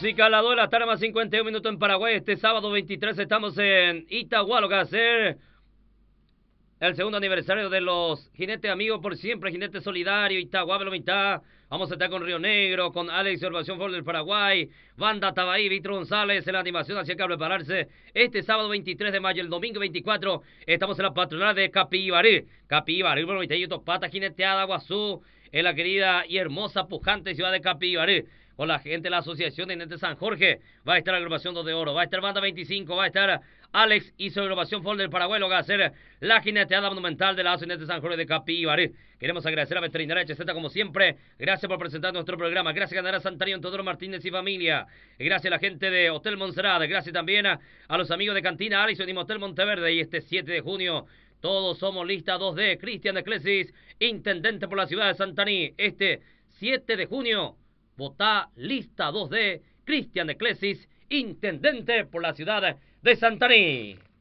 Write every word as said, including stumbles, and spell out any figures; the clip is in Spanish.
música, la dos de la tarde más cincuenta y un minutos en Paraguay. Este sábado veintitrés estamos en Itagua, lo que va a ser el segundo aniversario de los Jinetes Amigos por Siempre, Jinete Solidario, Itagua, Mitad. Vamos a estar con Río Negro, con Alex Observación Ford del Paraguay, Banda Tabaí, Víctor González en la animación, así que a prepararse este sábado veintitrés de mayo, el domingo veinticuatro, estamos en la patronal de Capibarí. Capibarí, y otros patas jineteada, Guazú, en la querida y hermosa, pujante ciudad de Capibarí. Con la gente de la Asociación de Jinetes San Jorge, va a estar la agrupación dos de Oro, va a estar Banda veinticinco, va a estar Alex y su agrupación Ford del Paraguay, lo que va a hacer la jineteada monumental de la Asociación de San Jorge de Capibarí. Queremos agradecer a Veterinaria H Z como siempre, gracias por presentar nuestro programa, gracias a Ganadera Santario, Teodoro Martínez y familia, gracias a la gente de Hotel Montserrat, gracias también a, a los amigos de Cantina Alison y Motel Monteverde, y este siete de junio, todos somos lista dos D, Cristian de Clesis, intendente por la ciudad de Santaní, este siete de junio, votá lista dos D, Cristian de Clesis, intendente por la ciudad de Santaní.